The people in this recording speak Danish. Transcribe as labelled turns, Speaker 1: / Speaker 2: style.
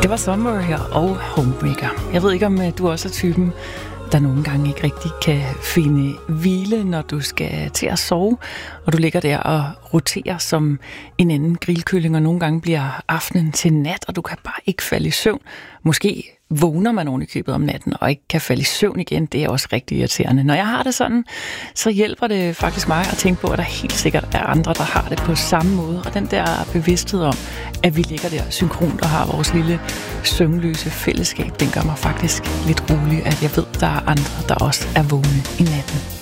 Speaker 1: Det var Somewhere og Homebreaker. Jeg ved ikke, om du også er typen, der nogle gange ikke rigtig kan finde hvile, når du skal til at sove, og du ligger der og roterer som en anden grillkylling, og nogle gange bliver aftenen til nat, og du kan bare ikke falde i søvn. Måske vågner man oven i købet om natten og ikke kan falde i søvn igen. Det er også rigtig irriterende. Når jeg har det sådan, så hjælper det faktisk mig at tænke på, at der helt sikkert er andre, der har det på samme måde. Og den der bevidsthed om, at vi ligger der synkront og har vores lille søvnløse fællesskab, den gør mig faktisk lidt rolig, at jeg ved, at der er andre, der også er vågne i natten.